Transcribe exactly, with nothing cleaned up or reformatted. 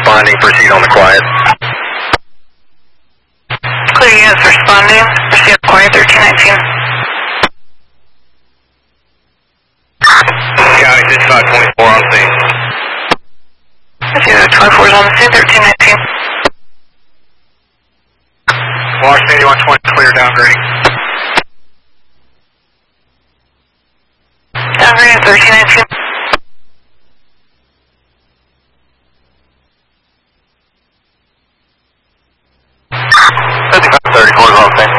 responding. Proceed on the quiet. Clear units responding. Proceed on the quiet, thirteen nineteen. County fifty-five twenty-four on scene. fifty-five twenty-four is on the scene, thirteen nineteen. Washington eighty-one twenty, clear downgrading. Downgrading, thirteen nineteen. fifty-five thirty-four is on scene.